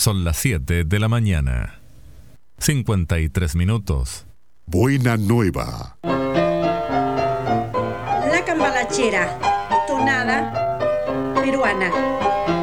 Son las 7 de la mañana. 53 minutos. Buena nueva. La Cambalachera, tonada peruana.